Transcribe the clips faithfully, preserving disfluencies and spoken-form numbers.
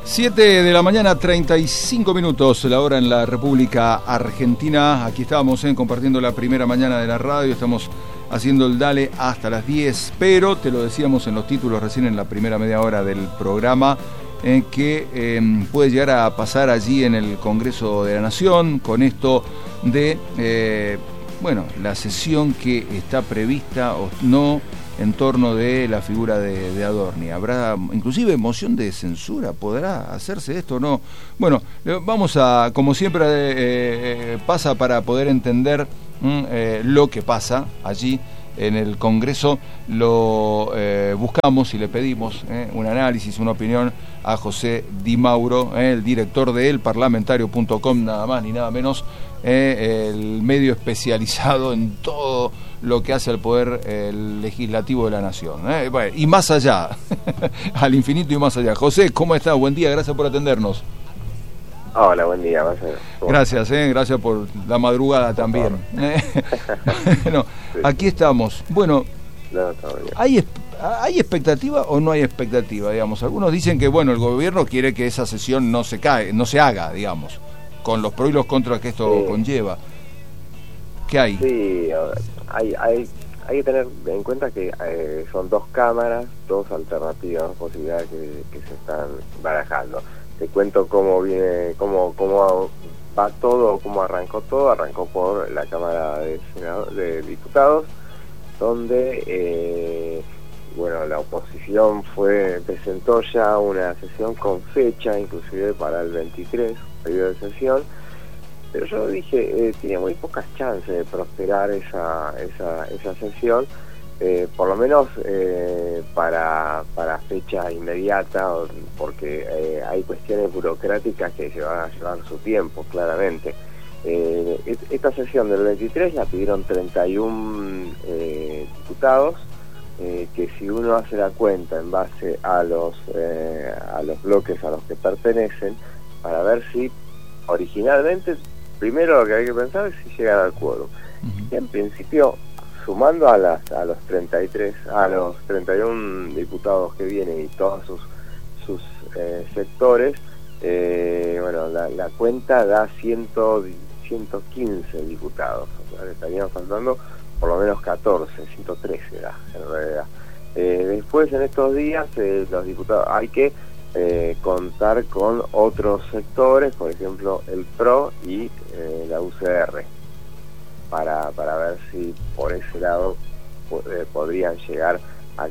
siete de la mañana, treinta y cinco minutos, la hora en la República Argentina. Aquí estamos eh, compartiendo la primera mañana de la radio. Estamos haciendo el Dale hasta las diez, pero te lo decíamos en los títulos recién en la primera media hora del programa, eh, que eh, puede llegar a pasar allí en el Congreso de la Nación con esto de, eh, bueno, la sesión que está prevista o no en torno de la figura de, de Adorni. ¿Habrá inclusive moción de censura? ¿Podrá hacerse esto o no? Bueno, vamos a, como siempre eh, eh, pasa para poder entender mm, eh, lo que pasa allí en el Congreso, lo eh, buscamos y le pedimos eh, un análisis, una opinión a José Di Mauro, eh, el director de el parlamentario punto com, nada más ni nada menos, eh, el medio especializado en todo lo que hace al poder eh, legislativo de la nación, eh, bueno, y más allá, al infinito y más allá. José, ¿cómo estás? Buen día, gracias por atendernos. Hola, buen día. Gracias, eh, gracias por la madrugada también. Bueno, sí. Aquí estamos. Bueno, no, está bien. ¿hay, ¿hay expectativa o no hay expectativa? Digamos, algunos dicen que bueno, el gobierno quiere que esa sesión no se cae, no se haga, digamos, con los pros y los contras que esto sí. conlleva. ¿Qué hay? Sí, hay, hay, hay que tener en cuenta que eh, son dos cámaras, dos alternativas, dos posibilidades que, que se están barajando. Te cuento cómo viene, cómo, cómo va todo, cómo arrancó todo. Arrancó por la Cámara de, Senado, de Diputados, donde eh, bueno, la oposición fue presentó ya una sesión con fecha, inclusive para el veintitrés, periodo de sesión. Pero yo dije, eh, tiene muy pocas chances de prosperar esa, esa, esa sesión, eh, por lo menos eh, para, para fecha inmediata, porque eh, hay cuestiones burocráticas que se van a llevar su tiempo, claramente. Eh, esta sesión del veintitrés la pidieron treinta y uno eh, diputados, eh, que si uno hace la cuenta en base a los, eh, a los bloques a los que pertenecen, para ver si originalmente... Primero lo que hay que pensar es si llegan al quórum. Uh-huh. Y en principio, sumando a las a los treinta y tres, a los treinta y uno diputados que vienen y todos sus sus eh, sectores, eh, bueno, la, la cuenta da ciento quince diputados. O sea, le estarían faltando por lo menos catorce, ciento trece da, en realidad. Eh, después, en estos días, eh, los diputados hay que Eh, contar con otros sectores, por ejemplo el P R O y eh, la U C R, para, para ver si por ese lado eh, podrían llegar a,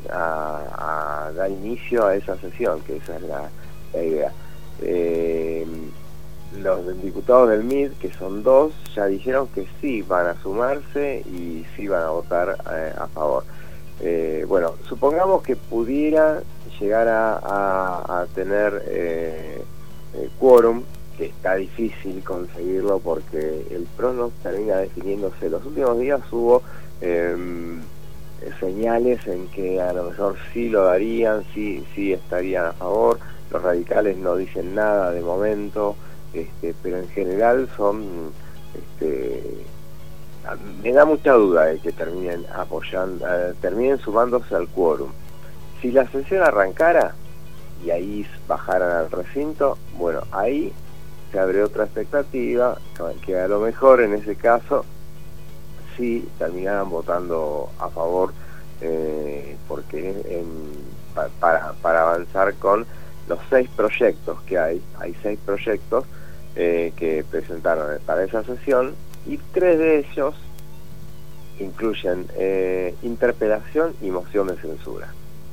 a, a dar inicio a esa sesión, que esa es la, la idea. Eh, los diputados del M I D, que son dos, ya dijeron que sí van a sumarse y sí van a votar eh, a favor. Eh, bueno, supongamos que pudiera llegar a, a, a tener eh, eh, quórum, que está difícil conseguirlo porque el P R O no termina definiéndose. Los últimos días hubo eh, señales en que a lo mejor sí lo darían, sí, sí estarían a favor. Los radicales no dicen nada de momento, este, pero en general son... Este, me da mucha duda de que terminen apoyando, eh, terminen sumándose al quórum. Si la sesión arrancara y ahí bajaran al recinto, bueno, ahí se abre otra expectativa, que a lo mejor en ese caso sí terminaran votando a favor, eh, porque en, pa, para, para avanzar con los seis proyectos que hay, hay seis proyectos eh, que presentaron para esa sesión, y tres de ellos incluyen eh, interpelación y moción de censura.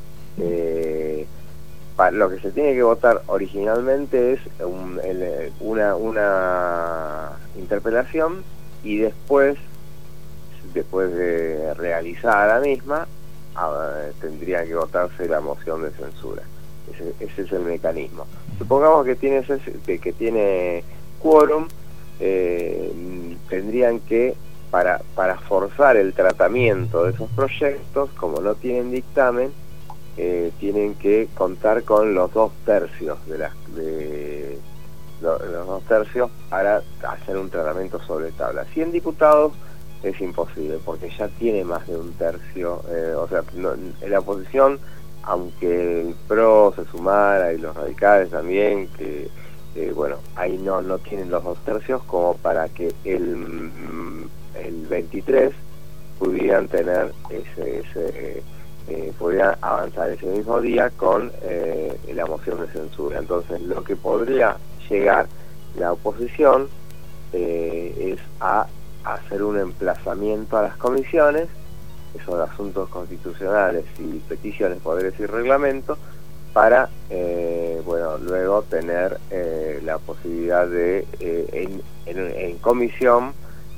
Eh, para lo que se tiene que votar originalmente es un, el, una, una interpelación, y después, después de realizar la misma, ah, tendría que votarse la moción de censura. Ese, ese es el mecanismo. Supongamos que tiene, ese, que tiene quórum. Eh, tendrían que, para, para forzar el tratamiento de esos proyectos, como no tienen dictamen, eh, tienen que contar con los dos tercios de las de lo, los dos tercios para hacer un tratamiento sobre tabla. cien diputados es imposible porque ya tiene más de un tercio, eh, o sea, no, la oposición aunque el P R O se sumara y los radicales también, que eh, bueno, ahí no, no tienen los dos tercios como para que el, el veintitrés pudieran tener ese, ese eh, pudieran avanzar ese mismo día con eh, la moción de censura. Entonces lo que podría llegar la oposición eh, es a hacer un emplazamiento a las comisiones, esos asuntos constitucionales y peticiones, poderes y reglamentos, para eh, bueno, luego tener eh, la posibilidad de eh, en, en, en comisión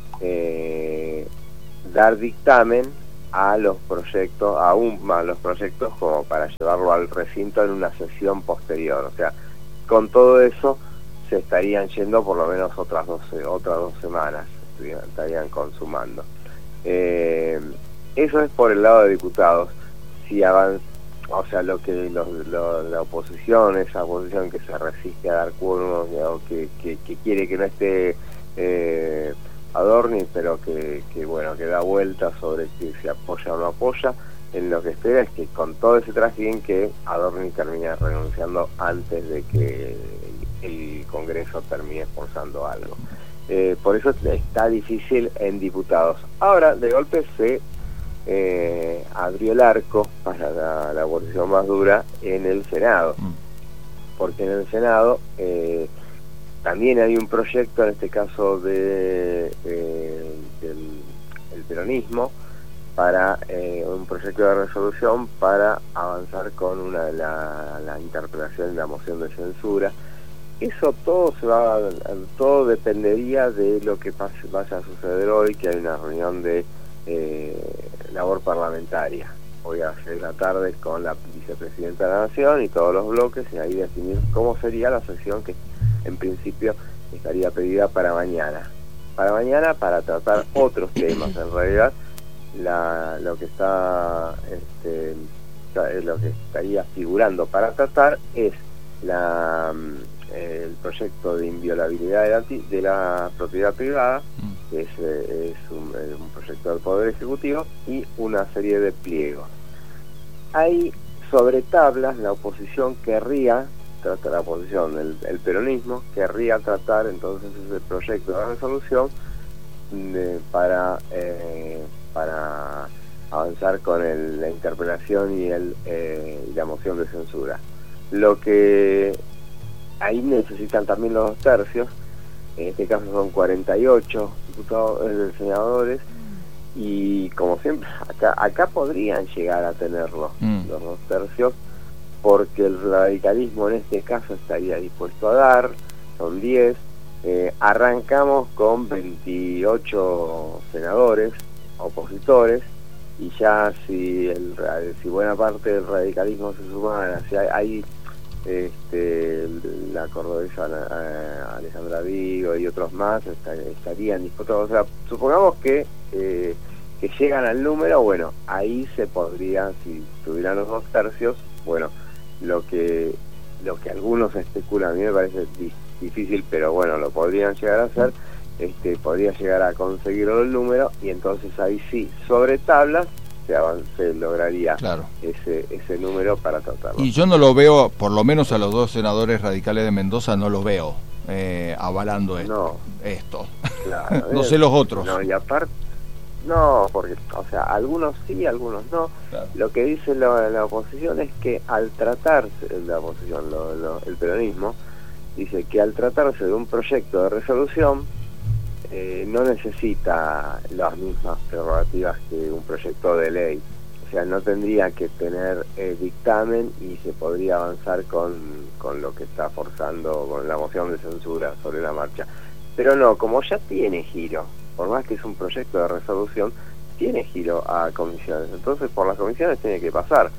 eh, dar dictamen a los proyectos, aún más los proyectos, como para llevarlo al recinto en una sesión posterior. O sea, con todo eso se estarían yendo por lo menos otras dos, otras dos semanas, estarían consumando. Eh, eso es por el lado de diputados. Si avanza, o sea, lo que lo, lo, la oposición, esa oposición que se resiste a dar quórum, que, que, que quiere que no esté eh, Adorni, pero que, que bueno, que da vueltas sobre si se apoya o no apoya, en lo que espera es que con todo ese trajín que Adorni termine renunciando antes de que el Congreso termine forzando algo. Eh, por eso está difícil en diputados. Ahora, de golpe se eh, abrió el arco para la, la oposición más dura en el Senado, porque en el Senado eh, también hay un proyecto, en este caso de, de del el peronismo, para eh, un proyecto de resolución para avanzar con una la, la interpelación y la moción de censura. Eso todo se va, todo dependería de lo que pase, vaya a suceder hoy, que hay una reunión de eh, labor parlamentaria hoy a las seis de la tarde con la vicepresidenta de la Nación y todos los bloques, y ahí definir cómo sería la sesión que en principio estaría pedida para mañana. Para mañana para tratar otros temas. En realidad la, lo que está este, lo que estaría figurando para tratar es la el proyecto de inviolabilidad de la, de la propiedad privada, que es, es un, un proyecto del Poder Ejecutivo, y una serie de pliegos. Ahí, sobre tablas, la oposición querría, trata la oposición, el, el peronismo, querría tratar entonces ese proyecto de resolución de, para, eh, para avanzar con el, la interpelación y, el, eh, y la moción de censura. Lo que ahí necesitan también los dos tercios, en este caso son cuarenta y ocho diputados, eh, senadores, y como siempre, acá acá podrían llegar a tenerlo, mm. los dos tercios, porque el radicalismo en este caso estaría dispuesto a dar, son diez, eh, arrancamos con veintiocho senadores opositores, y ya si, el, si buena parte del radicalismo se sumara, si hay, hay este la cordobesa eh, Alejandra Vigo y otros más estarían dispuestos. O sea, supongamos que eh, que llegan al número, bueno, ahí se podría, si tuvieran los dos tercios, bueno, lo que lo que algunos especulan, a mí me parece di difícil, pero bueno, lo podrían llegar a hacer, este podría llegar a conseguirlo el número, y entonces ahí sí, sobre tablas se, se lograría, claro, ese ese número para tratarlo. Y yo no lo veo, por lo menos a los dos senadores radicales de Mendoza, no lo veo eh, avalando esto. No, esto. Claro, no sé los otros. No, y aparte, no, porque, o sea, algunos sí, algunos no. Claro. Lo que dice la, la oposición es que al tratarse, la oposición, lo, lo, el peronismo, dice que al tratarse de un proyecto de resolución, Eh, no necesita las mismas prerrogativas que un proyecto de ley. O sea, no tendría que tener eh, dictamen y se podría avanzar con, con lo que está forzando, con la moción de censura sobre la marcha. Pero no, como ya tiene giro, por más que es un proyecto de resolución, tiene giro a comisiones. Entonces, por las comisiones tiene que pasar.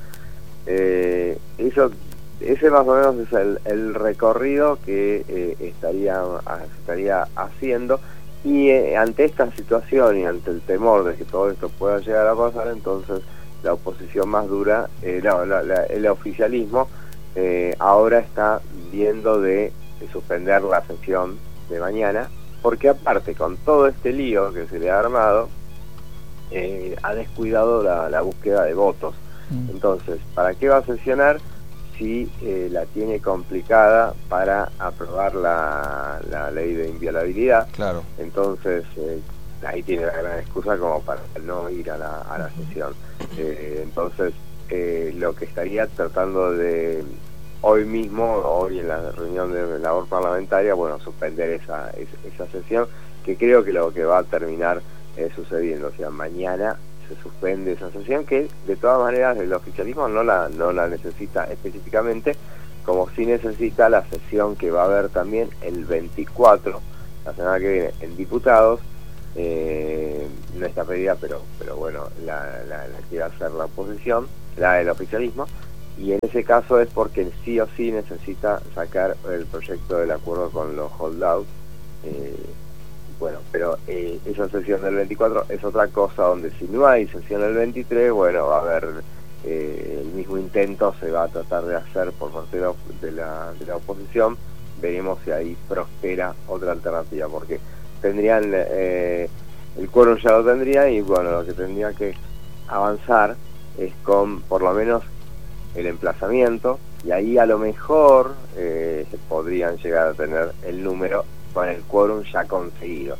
Eh, eso Ese más o menos es el, el recorrido que eh, estaría, estaría haciendo. Y eh, ante esta situación y ante el temor de que todo esto pueda llegar a pasar, entonces la oposición más dura, eh, no, la, la, el oficialismo eh, ahora está viendo de, de suspender la sesión de mañana, porque aparte con todo este lío que se le ha armado, eh, ha descuidado la, la búsqueda de votos. Mm. Entonces, ¿para qué va a sesionar si eh, la tiene complicada para aprobar la, la ley de inviolabilidad? Claro. Entonces, eh, ahí tiene la gran excusa como para no ir a la, a la sesión. Eh, entonces, eh, lo que estaría tratando de hoy mismo, hoy en la reunión de labor parlamentaria, bueno, suspender esa, esa, esa sesión, que creo que lo que va a terminar eh, sucediendo, o sea, mañana se suspende esa sesión, que de todas maneras el oficialismo no la, no la necesita específicamente, como sí necesita la sesión que va a haber también el veinticuatro, la semana que viene, en diputados. Eh, no está pedida, pero pero bueno, la, la, la que va a hacer la oposición, la del oficialismo, y en ese caso es porque sí o sí necesita sacar el proyecto del acuerdo con los holdouts. Eh, bueno, pero eh, esa sesión del veinticuatro es otra cosa, donde si no hay sesión del veintitrés, bueno, va a haber eh, el mismo intento, se va a tratar de hacer por parte de la, de la, de la oposición. Veremos si ahí prospera otra alternativa, porque tendrían eh, el quórum ya lo tendría, y bueno, lo que tendría que avanzar es con por lo menos el emplazamiento, y ahí a lo mejor eh, podrían llegar a tener el número con el quórum ya conseguido.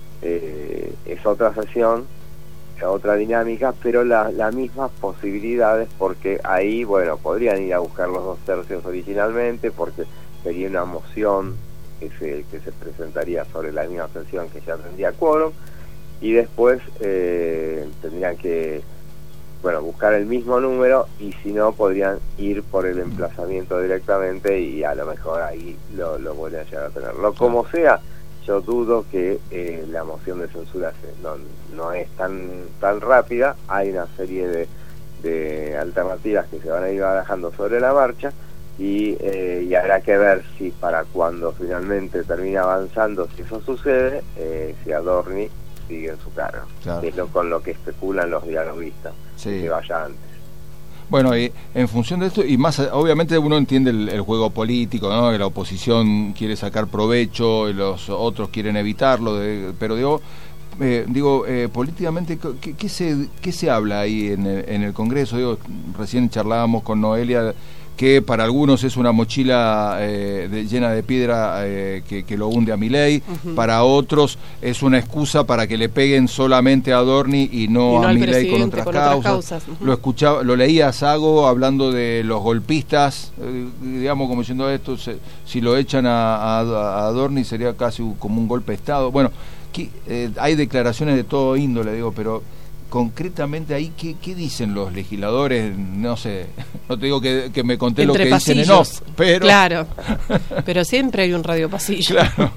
Eh, es otra sesión, otra dinámica, pero las la mismas posibilidades, porque ahí, bueno, podrían ir a buscar los dos tercios originalmente, porque sería una moción que se, que se presentaría sobre la misma sesión que ya tendría quórum, y después eh, tendrían que, bueno, buscar el mismo número, y si no, podrían ir por el emplazamiento directamente, y a lo mejor ahí lo, lo podrían llegar a tenerlo. Como sea, yo dudo que eh, la moción de censura se, no, no es tan tan rápida. Hay una serie de, de alternativas que se van a ir barajando sobre la marcha, y, eh, y habrá que ver si para cuando finalmente termine avanzando, si eso sucede, eh, si Adorni sigue en su cargo, claro. Que es lo, con lo que especulan los dialoguistas, sí. Que vaya antes. Bueno, y en función de esto, y más, obviamente uno entiende el, el juego político, ¿no? Que la oposición quiere sacar provecho, y los otros quieren evitarlo, de, pero digo, eh, digo eh, políticamente, ¿qué, qué, se, ¿qué se habla ahí en el, en el Congreso? Digo, recién charlábamos con Noelia, que para algunos es una mochila eh, de, llena de piedra eh, que, que lo hunde a Milei, uh-huh. Para otros es una excusa para que le peguen solamente a Adorni y no, y no a Milei con otras con causas. Otras causas. Uh-huh. Lo escuchaba, lo leía a Sago hablando de los golpistas, eh, digamos como diciendo esto, se, si lo echan a, a, a Adorni sería casi como un golpe de Estado. Bueno, que, eh, hay declaraciones de todo índole, digo, pero concretamente ahí, ¿qué, qué dicen los legisladores? No sé, no te digo que, que me conté Entre lo que pasillos, dicen en off, pero... Claro, pero siempre hay un radio pasillo. Claro.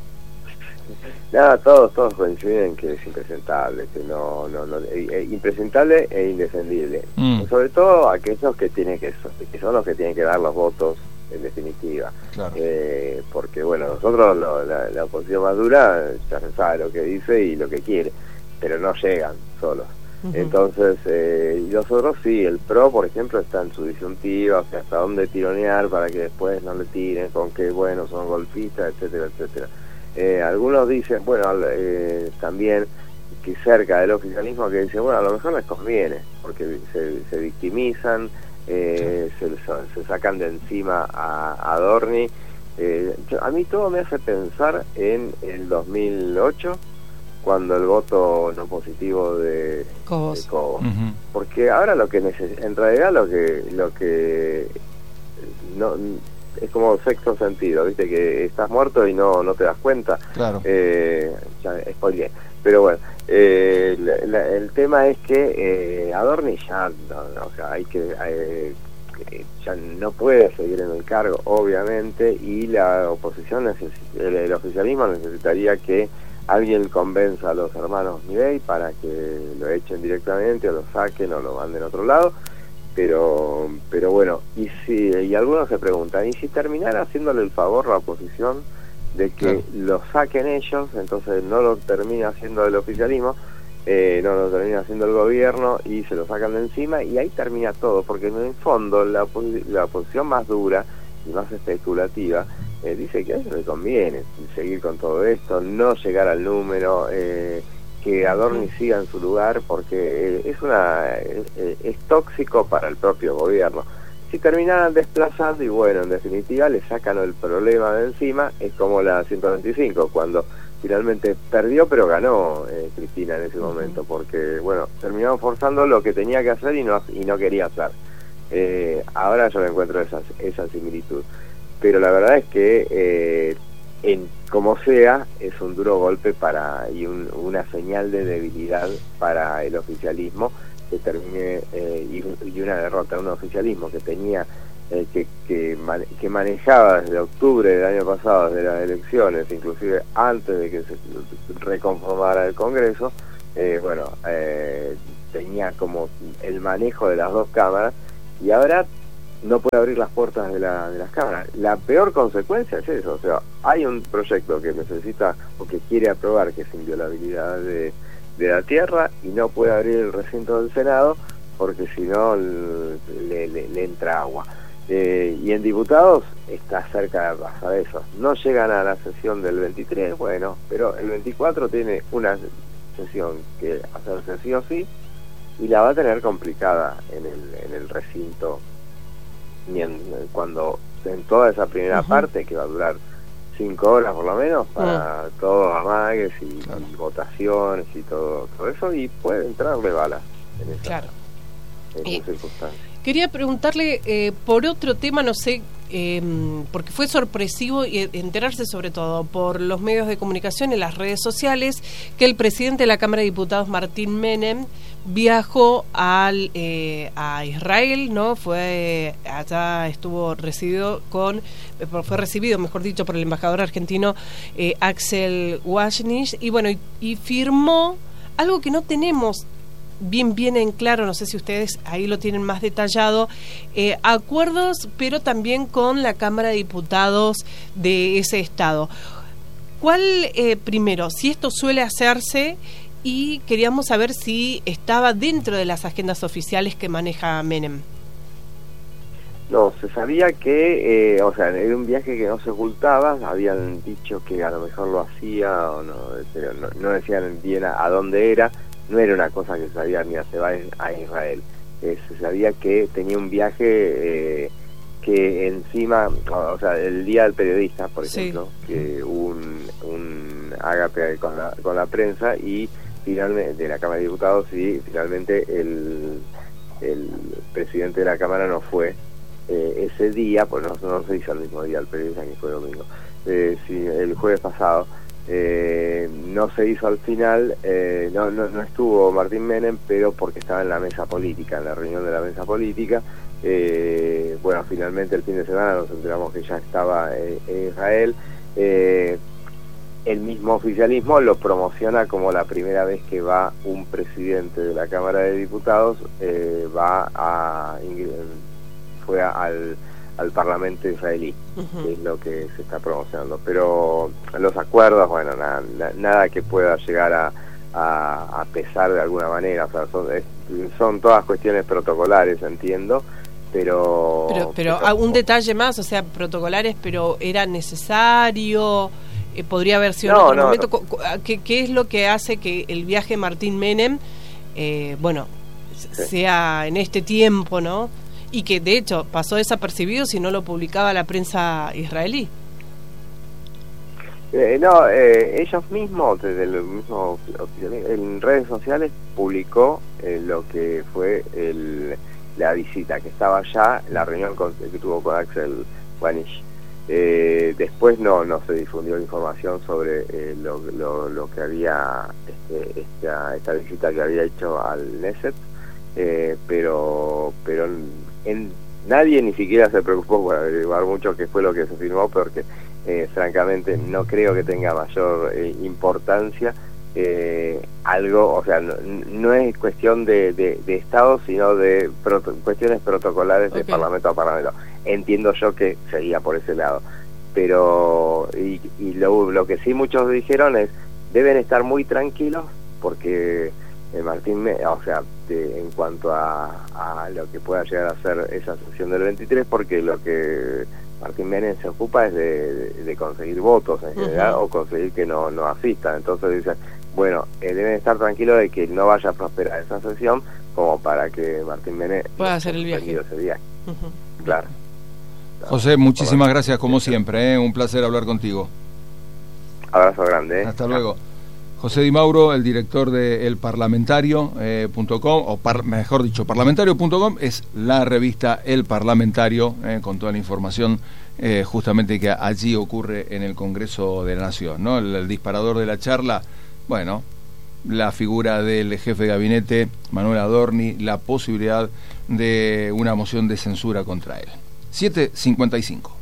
Nada, todos todos coinciden que es impresentable, que no, no, no eh, impresentable e indefendible. Mm. Sobre todo aquellos que tienen que, que son los que tienen que dar los votos en definitiva. Claro. Eh, porque bueno, nosotros lo, la, la oposición más dura ya se sabe lo que dice y lo que quiere, pero no llegan solos. Uh-huh. Entonces, eh, y nosotros sí, el PRO, por ejemplo, está en su disyuntiva, o sea, hasta dónde tironear para que después no le tiren con que, bueno, son golpistas, etcétera, etcétera. Eh, algunos dicen, bueno, eh, también que cerca del oficialismo, que dicen, bueno, a lo mejor les conviene, porque se, se victimizan, eh, sí. se, se sacan de encima a, a Adorni. Eh, yo, a mí todo me hace pensar en el dos mil ocho, cuando el voto no positivo de Cobos, de Cobos. Uh-huh. Porque ahora lo que neces- en realidad lo que lo que no es como sexto sentido, viste, que estás muerto y no no te das cuenta. Claro. Eh, ya spoileé. Pero bueno, eh, la, la, el tema es que eh, Adorni ya, no, no, o sea, hay que eh, ya no puede seguir en el cargo, obviamente, y la oposición necesi- el, el oficialismo necesitaría que alguien convenza a los hermanos Milei para que lo echen directamente o lo saquen o lo manden a otro lado, pero pero bueno, y si y algunos se preguntan, ¿y si terminara haciéndole el favor la oposición de que claro. lo saquen ellos, entonces no lo termina haciendo el oficialismo, eh, no lo termina haciendo el gobierno y se lo sacan de encima, y ahí termina todo, porque en el fondo la, la oposición más dura y más especulativa eh, dice que a ellos les conviene seguir con todo esto, no llegar al número, eh, que Adorni siga en su lugar, porque eh, es una es, es tóxico para el propio gobierno. Si terminaran desplazando, y bueno, en definitiva le sacan el problema de encima, es como la ciento veinticinco, cuando finalmente perdió, pero ganó eh, Cristina en ese momento, porque bueno, terminaron forzando lo que tenía que hacer y no, y no quería hacer. Eh, ahora yo le encuentro esa, esa similitud, pero la verdad es que eh, en como sea, es un duro golpe para y un, una señal de debilidad para el oficialismo, que termine eh, y, y una derrota, un oficialismo que tenía eh, que, que, man, que manejaba desde octubre del año pasado, desde las elecciones, inclusive antes de que se reconformara el Congreso, eh, bueno, eh, tenía como el manejo de las dos cámaras, y ahora no puede abrir las puertas de, la, de las cámaras. La peor consecuencia es eso, o sea, hay un proyecto que necesita o que quiere aprobar, que es inviolabilidad de, de la tierra, y no puede abrir el recinto del Senado porque si no le, le, le entra agua. Eh, y en diputados está cerca de pasar eso. No llegan a la sesión del veintitrés, bueno, pero el veinticuatro tiene una sesión que hacerse sí o sí, y la va a tener complicada en el, en el recinto, cuando en toda esa primera uh-huh. parte, que va a durar cinco horas por lo menos, para uh-huh. todos amagues y, claro. y votaciones y todo, todo eso, y puede entrarle balas en esa, claro. en eh, esa circunstancia. Quería preguntarle eh, por otro tema, no sé, eh, porque fue sorpresivo y enterarse sobre todo por los medios de comunicación y las redes sociales, que el presidente de la Cámara de Diputados, Martín Menem, viajó al eh, a Israel, ¿no? Fue allá, estuvo recibido con fue recibido, mejor dicho, por el embajador argentino eh, Axel Wajnich, y bueno, y, y firmó algo que no tenemos bien bien en claro, no sé si ustedes ahí lo tienen más detallado, eh, acuerdos, pero también con la Cámara de Diputados de ese estado. ¿Cuál, eh, primero, si esto suele hacerse? Y queríamos saber si estaba dentro de las agendas oficiales que maneja Menem. No, se sabía que, eh, o sea, era un viaje que no se ocultaba, habían dicho que a lo mejor lo hacía, o no, pero no, no decían bien a, a dónde era, no era una cosa que se sabía ni se va a Israel, eh, se sabía que tenía un viaje eh, que encima, o sea, el Día del Periodista, por ejemplo, sí. que hubo un, un ágape con la, con la prensa y finalmente de la Cámara de Diputados, y finalmente el, el presidente de la Cámara no fue eh, ese día, pues no, no se hizo el mismo día el periodista, que fue domingo, eh, sí, el jueves pasado, eh, no se hizo al final, eh, no, no, no estuvo Martín Menem, pero porque estaba en la mesa política, en la reunión de la mesa política. Eh, bueno, finalmente el fin de semana nos enteramos que ya estaba eh, en Israel. eh, El mismo oficialismo lo promociona como la primera vez que va un presidente de la Cámara de Diputados, eh, va a fue al, al Parlamento israelí, uh-huh. que es lo que se está promocionando. Pero los acuerdos, bueno, nada, nada que pueda llegar a, a, a pesar de alguna manera, o sea, son, es, son todas cuestiones protocolares, entiendo. Pero, pero, pero pero un detalle más, o sea, protocolares, pero era necesario... Eh, podría haber sido no, en otro no, momento. no. ¿Qué, ¿Qué es lo que hace que el viaje Martín Menem, eh, bueno, sí. sea en este tiempo, ¿no? Y que de hecho pasó desapercibido si no lo publicaba la prensa israelí. Eh, no, eh, ellos mismos, desde el mismo en redes sociales publicó eh, lo que fue el, la visita, que estaba ya, la reunión con, que tuvo con Axel Wajnich. Eh, después no no se difundió información sobre eh, lo, lo, lo que había este, esta, esta visita que había hecho al Knesset, eh, pero pero en, nadie ni siquiera se preocupó por averiguar mucho qué fue lo que se firmó, porque eh, francamente no creo que tenga mayor eh, importancia. Eh, algo, o sea, no, no es cuestión de, de, de Estado, sino de proto, cuestiones protocolares okay. de Parlamento a Parlamento. Entiendo yo que sería por ese lado, pero y, y lo, lo que sí muchos dijeron es, deben estar muy tranquilos, porque eh, Martín, o sea, de, en cuanto a, a lo que pueda llegar a ser esa sesión del veintitrés, porque lo que Martín Menem se ocupa es de, de, de conseguir votos en general, uh-huh. o conseguir que no, no asistan. Entonces dicen, bueno, eh, deben estar tranquilos de que no vaya a prosperar esa sesión como para que Martín Menem pueda hacer el viaje. Ese viaje. Uh-huh. Claro. José, muchísimas gracias como siempre, ¿eh? Un placer hablar contigo. Abrazo grande. ¿eh? Hasta luego. José Di Mauro, el director de el parlamentario punto com, o par, mejor dicho, parlamentario punto com, es la revista El Parlamentario, eh, con toda la información eh, justamente que allí ocurre en el Congreso de la Nación, ¿no? El, el disparador de la charla, bueno, la figura del jefe de gabinete, Manuel Adorni, la posibilidad de una moción de censura contra él. siete cincuenta y cinco.